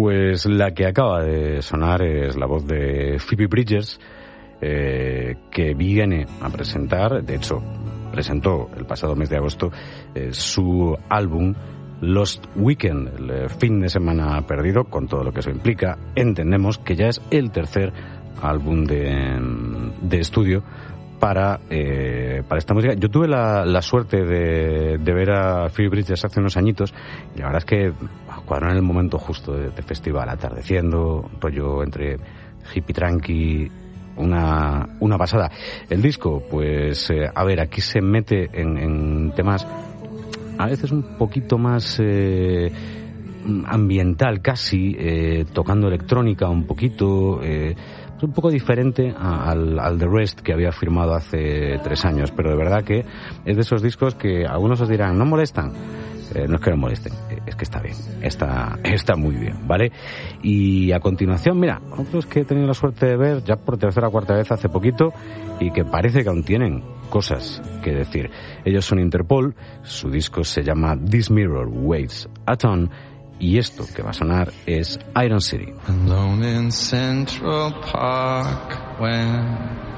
Pues la que acaba de sonar es la voz de Phoebe Bridgers, que viene a presentar, de hecho, presentó el pasado mes de agosto su álbum Lost Weekend, el fin de semana perdido, con todo lo que eso implica. Entendemos que ya es el tercer álbum de estudio para esta música. Yo tuve la suerte de ver a Phoebe Bridgers hace unos añitos y la verdad es que cuadró en el momento justo de festival, atardeciendo, rollo entre hippie tranqui, una pasada. El disco, pues, a ver, aquí se mete en temas a veces un poquito más ambiental casi, tocando electrónica un poquito, un poco diferente al The Rest que había firmado hace 3 años, pero de verdad que es de esos discos que algunos os dirán, ¿no molestan? No es que no molesten, es que está bien, está muy bien, ¿vale? Y a continuación, mira, otros que he tenido la suerte de ver ya por tercera o cuarta vez hace poquito y que parece que aún tienen cosas que decir. Ellos son Interpol, su disco se llama This Mirror Weighs a Ton, y esto que va a sonar es Iron City. Alone in Central Park when